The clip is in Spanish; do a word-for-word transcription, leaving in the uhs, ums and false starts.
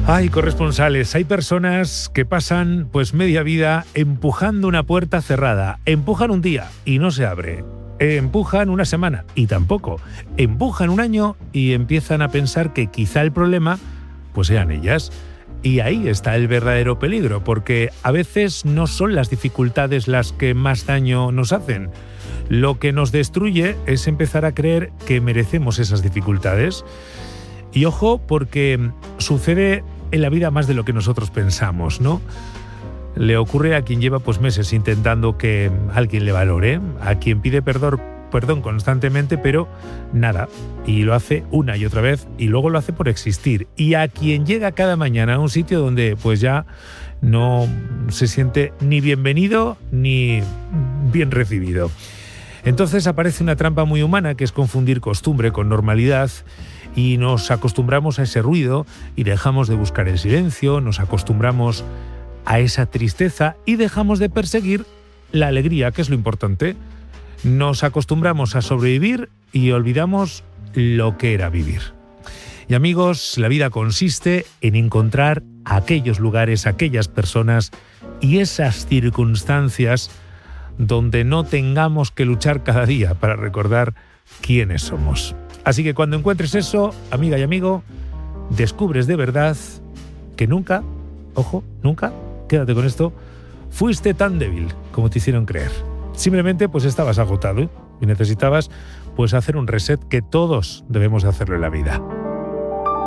Hay corresponsales, hay personas que pasan pues media vida empujando una puerta cerrada. Empujan un día y no se abre. Empujan una semana y tampoco. Empujan un año y empiezan a pensar que quizá el problema pues sean ellas. Y ahí está el verdadero peligro, porque a veces no son las dificultades las que más daño nos hacen. Lo que nos destruye es empezar a creer que merecemos esas dificultades. Y ojo, porque sucede en la vida más de lo que nosotros pensamos, ¿no? Le ocurre a quien lleva pues meses intentando que alguien le valore, a quien pide perdón, perdón constantemente, pero nada, y lo hace una y otra vez, y luego lo hace por existir, y a quien llega cada mañana a un sitio donde pues ya no se siente ni bienvenido ni bien recibido. Entonces aparece una trampa muy humana, que es confundir costumbre con normalidad, y nos acostumbramos a ese ruido y dejamos de buscar el silencio, nos acostumbramos a esa tristeza y dejamos de perseguir la alegría, que es lo importante. Nos acostumbramos a sobrevivir y olvidamos lo que era vivir. Y amigos, la vida consiste en encontrar aquellos lugares, aquellas personas y esas circunstancias donde no tengamos que luchar cada día para recordar quiénes somos. Así que cuando encuentres eso, amiga y amigo, descubres de verdad que nunca, ojo, nunca, quédate con esto, fuiste tan débil como te hicieron creer. Simplemente pues estabas agotado y necesitabas pues hacer un reset, que todos debemos hacerlo en la vida.